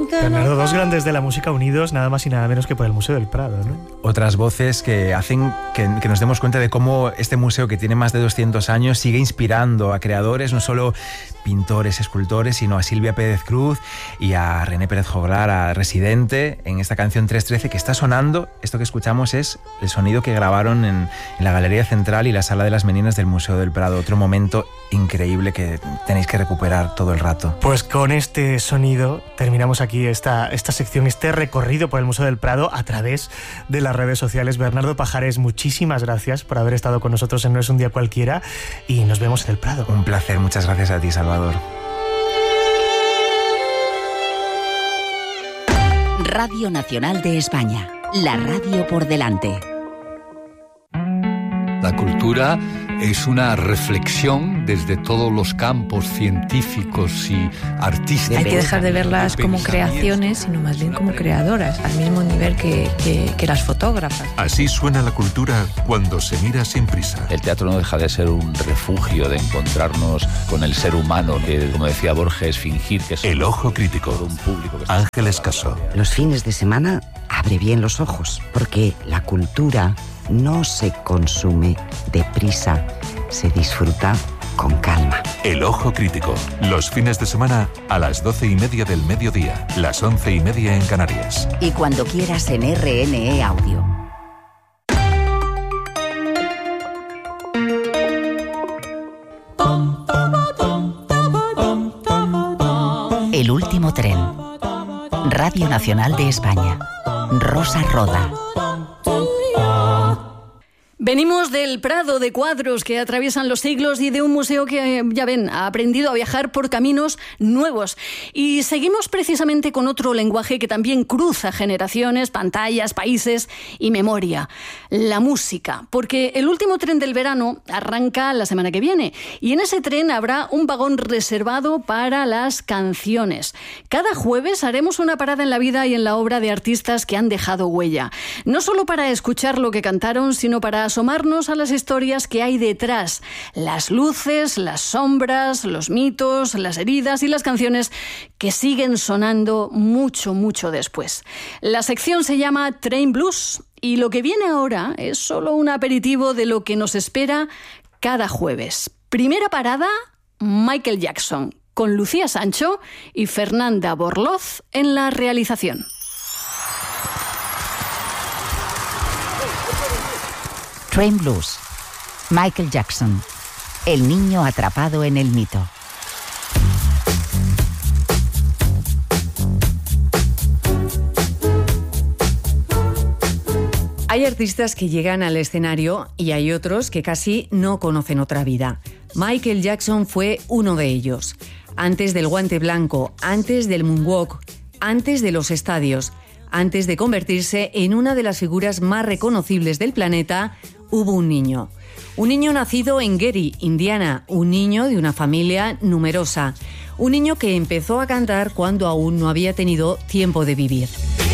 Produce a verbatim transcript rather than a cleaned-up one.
Bernardo, dos grandes de la música unidos nada más y nada menos que por el Museo del Prado, ¿no? Otras voces que hacen que, que nos demos cuenta de cómo este museo, que tiene más de doscientos años, sigue inspirando a creadores, no solo pintores, escultores, sino a Silvia Pérez Cruz y a René Pérez Joglar, a Residente, en esta canción tres trece que está sonando. Esto que escuchamos es el sonido que grabaron en, en la Galería Central y la Sala de las Meninas del Museo del Prado. Otro momento increíble que tenéis que recuperar todo el rato. Pues con este sonido terminamos aquí esta, esta sección, este recorrido por el Museo del Prado a través de las redes sociales. Bernardo Pajares, muchísimas gracias por haber estado con nosotros en No es un día cualquiera y nos vemos en el Prado. Un placer, muchas gracias a ti, Salvador. Radio Nacional de España, la radio por delante. La cultura es una reflexión desde todos los campos científicos y artísticos. Hay que dejar de verlas como creaciones, sino más bien como creadoras, al mismo nivel que, que, que las fotógrafas. Así suena la cultura cuando se mira sin prisa. El teatro no deja de ser un refugio de encontrarnos con el ser humano, de, como decía Borges, fingir que es El Ojo Crítico. Un público que Ángeles Caso. Los fines de semana abre bien los ojos, porque la cultura no se consume deprisa, se disfruta con calma. El Ojo Crítico. Los fines de semana a las doce y media del mediodía, las once y media en Canarias. Y cuando quieras en R N E Audio. El último tren. Radio Nacional de España. Rosa Roda. Venimos del Prado de cuadros que atraviesan los siglos y de un museo que, ya ven, ha aprendido a viajar por caminos nuevos. Y seguimos precisamente con otro lenguaje que también cruza generaciones, pantallas, países y memoria. La música. Porque el último tren del verano arranca la semana que viene. Y en ese tren habrá un vagón reservado para las canciones. Cada jueves haremos una parada en la vida y en la obra de artistas que han dejado huella. No solo para escuchar lo que cantaron, sino para asomarnos a las historias que hay detrás, las luces, las sombras, los mitos, las heridas y las canciones que siguen sonando mucho, mucho después. La sección se llama Train Blues y lo que viene ahora es solo un aperitivo de lo que nos espera cada jueves. Primera parada, Michael Jackson, con Lucía Sancho y Fernanda Borloz en la realización. Train Blues. Michael Jackson. El niño atrapado en el mito. Hay artistas que llegan al escenario y hay otros que casi no conocen otra vida. Michael Jackson fue uno de ellos. Antes del guante blanco, antes del moonwalk, antes de los estadios, antes de convertirse en una de las figuras más reconocibles del planeta, hubo un niño. Un niño nacido en Gary, Indiana, un niño de una familia numerosa. Un niño que empezó a cantar cuando aún no había tenido tiempo de vivir.